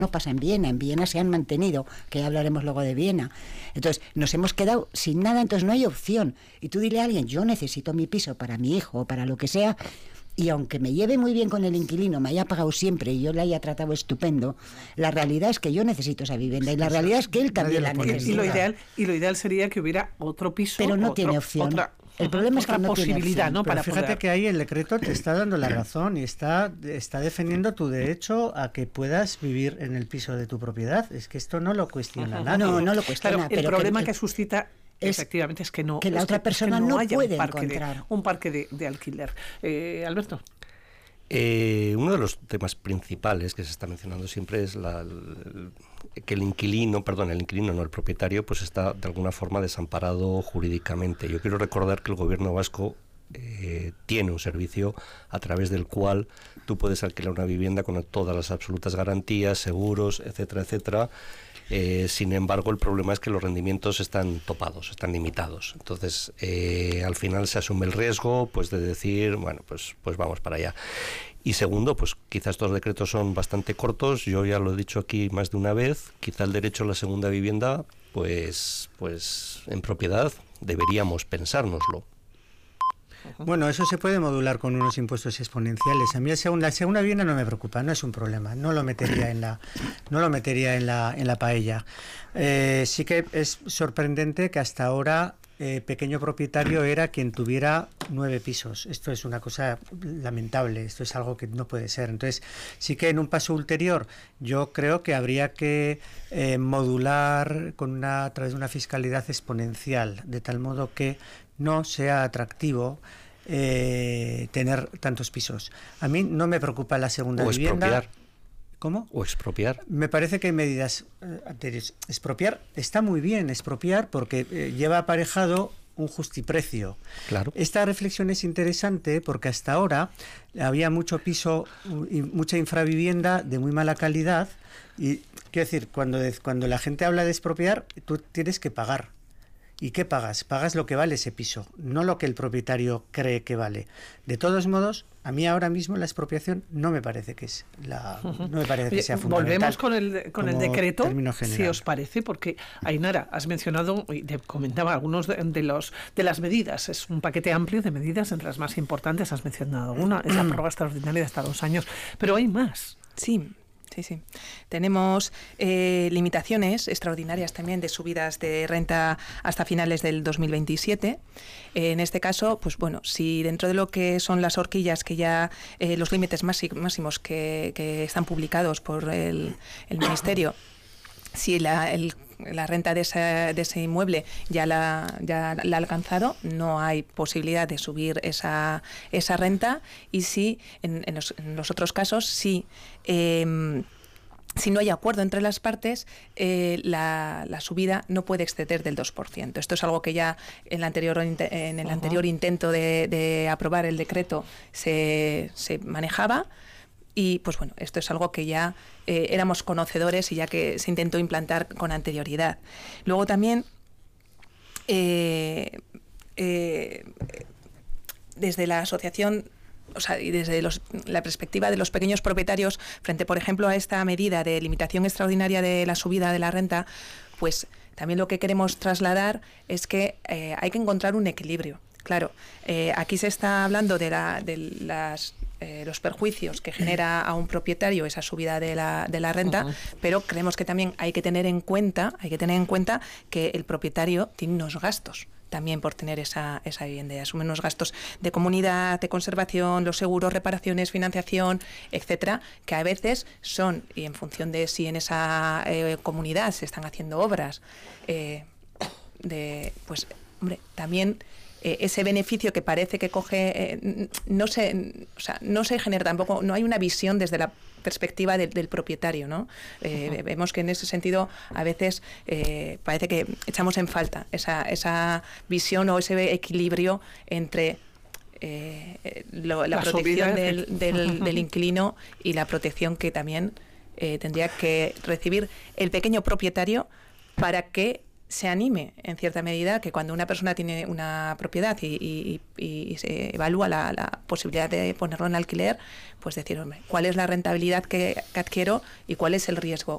no pasa en Viena se han mantenido, que ya hablaremos luego de Viena. Entonces, nos hemos quedado sin nada, entonces no hay opción. Y tú dile a alguien, yo necesito mi piso para mi hijo o para lo que sea, y aunque me lleve muy bien con el inquilino, me haya pagado siempre y yo le haya tratado estupendo, la realidad es que yo necesito esa vivienda y la realidad es que él también la necesita. Y lo ideal sería que hubiera otro piso. Pero no tiene opción. El problema es que no posibilidad, tiene opción. ¿no? Pero fíjate que ahí el decreto te está dando la razón y está defendiendo tu derecho a que puedas vivir en el piso de tu propiedad. Es que esto no lo cuestiona nadie. No lo cuestiona. Claro, el problema que suscita efectivamente es que no, que la otra persona no puede encontrar un parque de alquiler. Alberto. Uno de los temas principales que se está mencionando siempre es que el propietario, pues está de alguna forma desamparado jurídicamente. Yo quiero recordar que el gobierno vasco tiene un servicio a través del cual tú puedes alquilar una vivienda con todas las absolutas garantías, seguros, etcétera, etcétera. Sin embargo, el problema es que los rendimientos están topados, están limitados. Entonces, al final se asume el riesgo, pues de decir, bueno, pues vamos para allá. Y segundo, pues quizás estos decretos son bastante cortos. Yo ya lo he dicho aquí más de una vez. Quizá el derecho a la segunda vivienda, pues en propiedad deberíamos pensárnoslo. Bueno, eso se puede modular con unos impuestos exponenciales. A mí la segunda vivienda no me preocupa, no es un problema. No lo metería en la paella. Sí que es sorprendente que hasta ahora pequeño propietario era quien tuviera 9 pisos. Esto es una cosa lamentable, esto es algo que no puede ser. Entonces, sí que en un paso ulterior yo creo que habría que modular a través de una fiscalidad exponencial, de tal modo que no sea atractivo tener tantos pisos. A mí no me preocupa la segunda vivienda. Expropiar. ¿Cómo? O expropiar. Me parece que hay medidas anteriores. Expropiar está muy bien, porque lleva aparejado un justiprecio. Claro. Esta reflexión es interesante porque hasta ahora había mucho piso y mucha infravivienda de muy mala calidad y, quiero decir, cuando la gente habla de expropiar, tú tienes que pagar. ¿Y qué pagas? Pagas lo que vale ese piso, no lo que el propietario cree que vale. De todos modos, a mí ahora mismo la expropiación no me parece que sea fundamental. Volvemos con el decreto, si os parece, porque Ainara, has mencionado y te comentaba algunos de las medidas. Es un paquete amplio de medidas, entre las más importantes has mencionado una, es la prórroga extraordinaria de hasta 2 años, pero hay más. Sí. Tenemos limitaciones extraordinarias también de subidas de renta hasta finales del 2027. En este caso, pues bueno, si dentro de lo que son las horquillas, que ya los límites máximos que están publicados por el Ministerio, si la renta de ese inmueble ya la ha alcanzado, no hay posibilidad de subir esa renta, y si en los otros casos, si no hay acuerdo entre las partes, la subida no puede exceder del 2%. Esto es algo que ya en el anterior intento de aprobar el decreto se manejaba. Y pues bueno, esto es algo que ya éramos conocedores y ya que se intentó implantar con anterioridad. Luego también, desde la asociación, y desde la perspectiva de los pequeños propietarios, frente, por ejemplo, a esta medida de limitación extraordinaria de la subida de la renta, pues también lo que queremos trasladar es que hay que encontrar un equilibrio. Claro, aquí se está hablando de los perjuicios que genera a un propietario esa subida de la renta, pero creemos que también hay que tener en cuenta que el propietario tiene unos gastos también por tener esa vivienda, y asume unos gastos de comunidad, de conservación, los seguros, reparaciones, financiación, etcétera, que a veces son, y en función de si en esa comunidad se están haciendo obras, pues hombre, también ese beneficio que parece que coge, no se genera tampoco, no hay una visión desde la perspectiva del propietario, ¿no? Vemos que en ese sentido a veces parece que echamos en falta esa visión o ese equilibrio entre la protección del inquilino y la protección que también tendría que recibir el pequeño propietario, para que se anime en cierta medida que cuando una persona tiene una propiedad y se evalúa la posibilidad de ponerlo en alquiler, pues decir, hombre, ¿cuál es la rentabilidad que adquiero y cuál es el riesgo